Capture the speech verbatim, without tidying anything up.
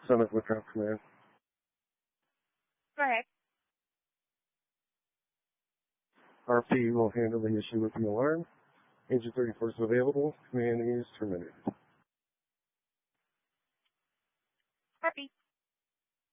Summit Lookout Command. Go ahead. R P will handle the issue with the alarm. Agent thirty-four is available. Command is terminated.